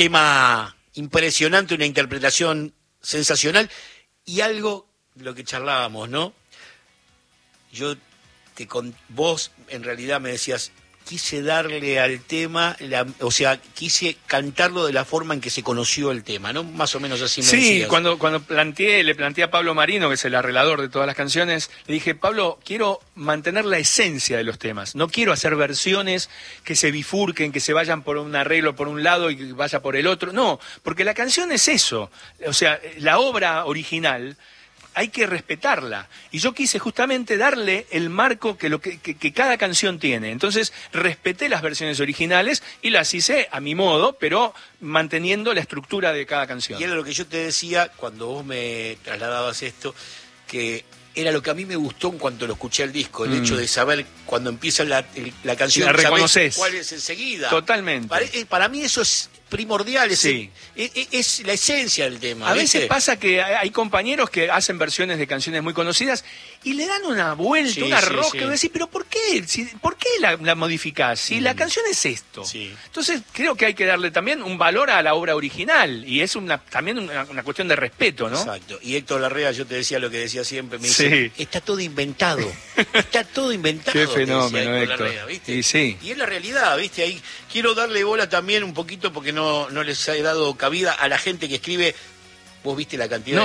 tema impresionante, una interpretación sensacional y algo de lo que charlábamos, ¿no? Vos en realidad me decías, quise darle al tema, quise cantarlo de la forma en que se conoció el tema, ¿no? Más o menos así me decías. Sí, cuando le planteé a Pablo Marino, que es el arreglador de todas las canciones, le dije, Pablo, quiero mantener la esencia de los temas, no quiero hacer versiones que se bifurquen, que se vayan por un arreglo por un lado y que vaya por el otro, no, porque la canción es eso, o sea, la obra original hay que respetarla. Y yo quise justamente darle el marco que cada canción tiene. Entonces respeté las versiones originales y las hice a mi modo, pero manteniendo la estructura de cada canción. Y era lo que yo te decía cuando vos me trasladabas esto, que era lo que a mí me gustó en cuanto lo escuché al disco, el hecho de saber cuando empieza la canción, la reconoces, cuál es enseguida. Totalmente. Para mí eso es primordial, sí. Es la esencia del tema. A veces pasa que hay compañeros que hacen versiones de canciones muy conocidas y le dan una vuelta, una rosca, y decís, pero ¿por qué? ¿Por qué la modificás? Si la canción es esto. Sí. Entonces creo que hay que darle también un valor a la obra original y es también una cuestión de respeto, ¿no? Exacto. Y Héctor Larrea, yo te decía lo que decía siempre, me dice, está todo inventado. Está todo inventado. Qué fenómeno, Héctor. Larrea, ¿viste? Y es la realidad, ¿viste? Ahí quiero darle bola también un poquito porque no les he dado cabida a la gente que escribe. Vos viste la cantidad